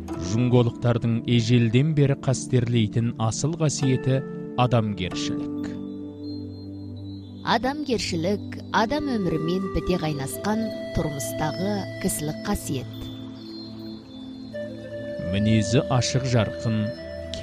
Жунголықтардың ежелден бері қастерлейтін асыл қасиеті адамгершілік. Адамгершілік адам өмірімен біте қайнасқан тұрмыстағы кісілік қасиет. Мінезі ашық жарқын,